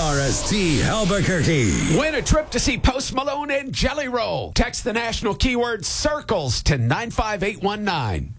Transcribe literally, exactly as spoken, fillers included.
R S T Albuquerque. Win a trip to see Post Malone and Jelly Roll. Text the national keyword CIRCLES to nine five eight one nine.